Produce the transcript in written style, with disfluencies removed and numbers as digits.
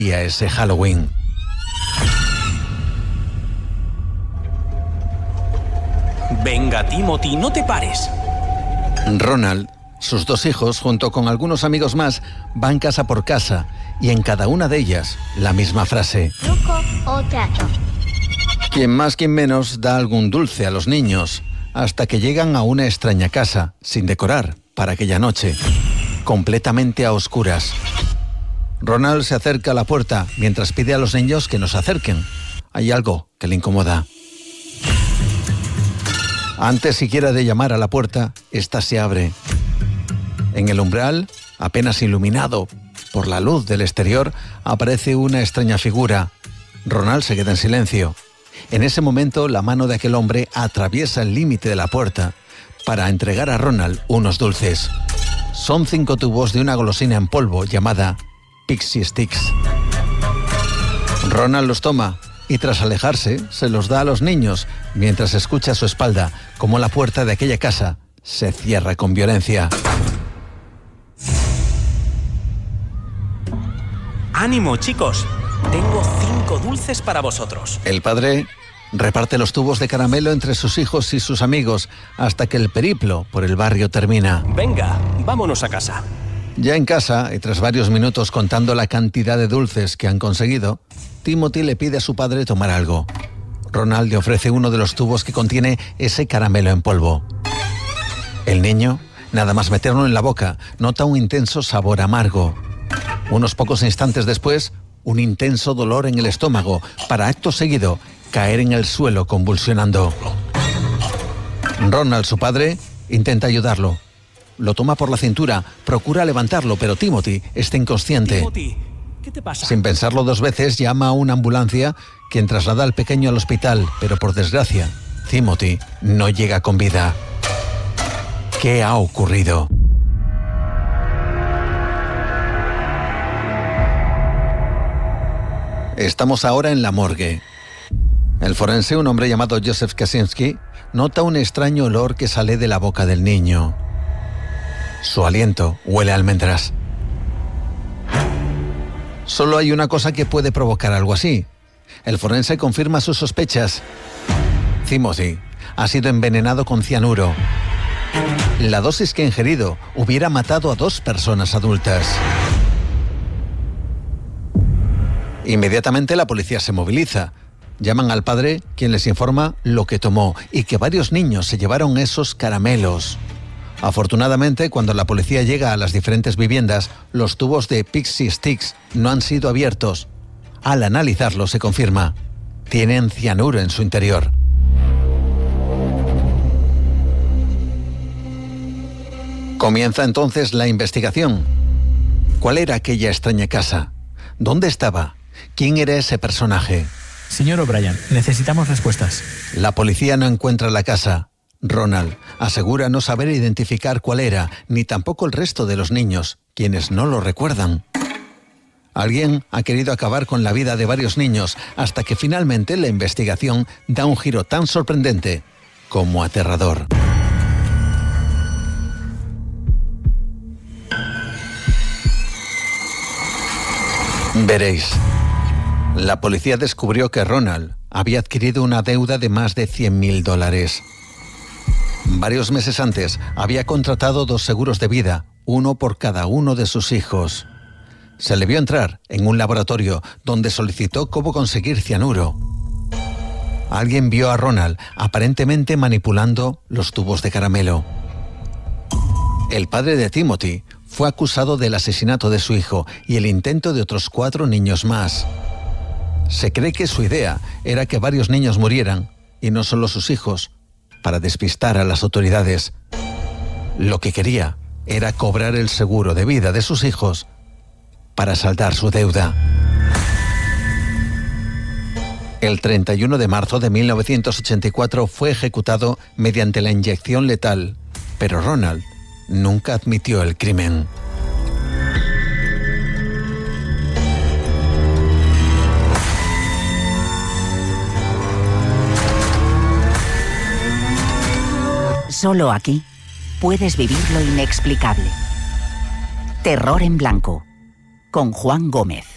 y a ese Halloween. Venga, Timothy, no te pares. Ronald, sus dos hijos, junto con algunos amigos más, van casa por casa y en cada una de ellas la misma frase. Truco o trato. Quien más, quien menos, da algún dulce a los niños, hasta que llegan a una extraña casa, sin decorar, para aquella noche, completamente a oscuras. Ronald se acerca a la puerta mientras pide a los niños que no se acerquen. Hay algo que le incomoda. Antes siquiera de llamar a la puerta, esta se abre. En el umbral, apenas iluminado por la luz del exterior, aparece una extraña figura. Ronald se queda en silencio. En ese momento, la mano de aquel hombre atraviesa el límite de la puerta para entregar a Ronald unos dulces. Son 5 tubos de una golosina en polvo llamada Pixie Sticks. Ronald los toma y tras alejarse se los da a los niños mientras escucha a su espalda cómo la puerta de aquella casa se cierra con violencia. ¡Ánimo, chicos! Tengo 5 dulces para vosotros. El padre reparte los tubos de caramelo entre sus hijos y sus amigos hasta que el periplo por el barrio termina. Venga, vámonos a casa. Ya en casa, y tras varios minutos contando la cantidad de dulces que han conseguido, Timothy le pide a su padre tomar algo. Ronald le ofrece uno de los tubos que contiene ese caramelo en polvo. El niño, nada más meterlo en la boca, nota un intenso sabor amargo. Unos pocos instantes después, un intenso dolor en el estómago, para acto seguido caer en el suelo convulsionando. Ronald, su padre, intenta ayudarlo. Lo toma por la cintura, procura levantarlo, pero Timothy está inconsciente. Timothy, ¿qué te pasa? Sin pensarlo 2 veces, llama a una ambulancia, quien traslada al pequeño al hospital, pero por desgracia, Timothy no llega con vida. ¿Qué ha ocurrido? Estamos ahora en la morgue. El forense, un hombre llamado Joseph Kaczynski, nota un extraño olor que sale de la boca del niño. Su aliento huele a almendras. Solo hay una cosa que puede provocar algo así. El forense confirma sus sospechas. Timothy ha sido envenenado con cianuro. La dosis que ha ingerido hubiera matado a 2 personas adultas. Inmediatamente la policía se moviliza. Llaman al padre, quien les informa lo que tomó y que varios niños se llevaron esos caramelos. Afortunadamente, cuando la policía llega a las diferentes viviendas, los tubos de Pixie Sticks no han sido abiertos. Al analizarlo se confirma, tienen cianuro en su interior. Comienza entonces la investigación. ¿Cuál era aquella extraña casa? ¿Dónde estaba? ¿Quién era ese personaje? Señor O'Brien, necesitamos respuestas. La policía no encuentra la casa. Ronald asegura no saber identificar cuál era, ni tampoco el resto de los niños, quienes no lo recuerdan. Alguien ha querido acabar con la vida de varios niños, hasta que finalmente la investigación da un giro tan sorprendente como aterrador. Veréis. La policía descubrió que Ronald había adquirido una deuda de más de $100,000. Varios meses antes había contratado 2 seguros de vida, uno por cada uno de sus hijos. Se le vio entrar en un laboratorio donde solicitó cómo conseguir cianuro. Alguien vio a Ronald aparentemente manipulando los tubos de caramelo. El padre de Timothy fue acusado del asesinato de su hijo y el intento de otros 4 niños más. Se cree que su idea era que varios niños murieran, y no solo sus hijos, para despistar a las autoridades. Lo que quería era cobrar el seguro de vida de sus hijos para saldar su deuda. El 31 de marzo de 1984 fue ejecutado mediante la inyección letal, pero Ronald nunca admitió el crimen. Solo aquí puedes vivir lo inexplicable. Terror en blanco, con Juan Gómez.